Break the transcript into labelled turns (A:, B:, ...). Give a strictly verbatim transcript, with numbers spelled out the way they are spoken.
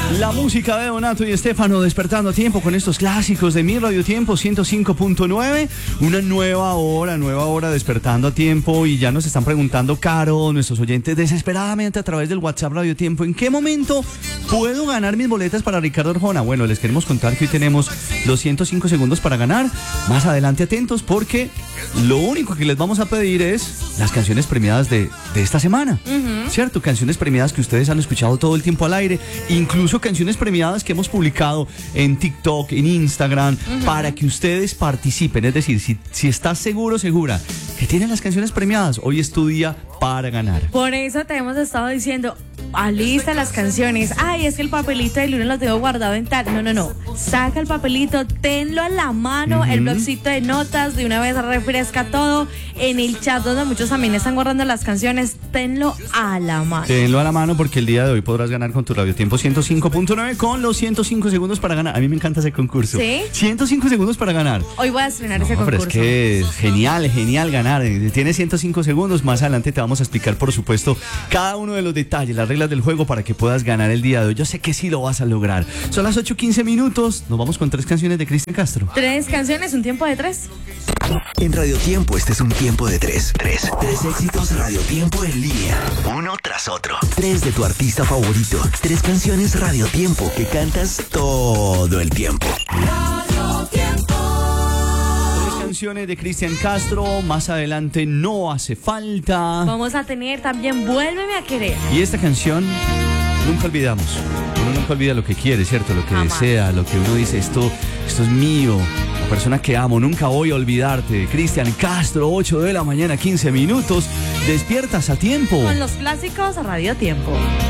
A: La música de Donato y Estefano despertando a tiempo con estos clásicos de Mi Radio Tiempo ciento cinco punto nueve. Una nueva hora, nueva hora despertando a tiempo. Y ya nos están preguntando, Caro, nuestros oyentes desesperadamente a través del WhatsApp Radio Tiempo, ¿en qué momento puedo ganar mis boletas para Ricardo Arjona? Bueno, les queremos contar que hoy tenemos los ciento cinco segundos para ganar. Más adelante atentos porque lo único que les vamos a pedir es las canciones premiadas de, de esta semana. Uh-huh. ¿Cierto? Canciones premiadas que ustedes han escuchado todo el tiempo al aire. Incluso canciones premiadas que hemos publicado en TikTok, en Instagram, uh-huh, para que ustedes participen. Es decir, si, si estás seguro, segura que tienen las canciones premiadas, hoy es tu día para ganar.
B: Por eso te hemos estado diciendo, alista las canciones. Ay, es que el papelito del lunes lo tengo guardado en tal. No, no, no. Saca el papelito, tenlo a la mano, uh-huh, el blogcito de notas, de una vez refresca todo. En el chat donde muchos también están guardando las canciones, tenlo a la mano.
A: Tenlo a la mano porque el día de hoy podrás ganar con tu Radio Tiempo ciento cinco punto nueve con los ciento cinco segundos para ganar. A mí me encanta ese concurso.
B: ¿Sí?
A: ciento cinco segundos para ganar.
B: Hoy voy a estrenar
A: no,
B: ese concurso.
A: Pero es que es genial, genial ganar. Tienes ciento cinco segundos. Más adelante te vamos a explicar, por supuesto, cada uno de los detalles, las reglas del juego para que puedas ganar el día de hoy. Yo sé que sí lo vas a lograr. Son las ocho quince minutos. Nos vamos con tres canciones de Cristian Castro.
B: Tres canciones, un tiempo de tres.
C: En Radio Tiempo este es un tiempo de tres. Tres. Tres éxitos Radio Tiempo en línea. Uno tras otro. Tres de tu artista favorito. Tres canciones Radio Tiempo que cantas todo el tiempo.
A: Radio Tiempo. Tres canciones de Cristian Castro. Más adelante No Hace Falta.
B: Vamos a tener también Vuélveme a Querer.
A: Y esta canción nunca olvidamos. Uno nunca olvida lo que quiere, ¿cierto? Lo que
B: Jamás.
A: desea, lo que uno dice, esto, esto es mío. La persona que amo, nunca voy a olvidarte. Cristian Castro, ocho de la mañana, quince minutos. Despiertas a tiempo.
B: Con los clásicos Radio Tiempo.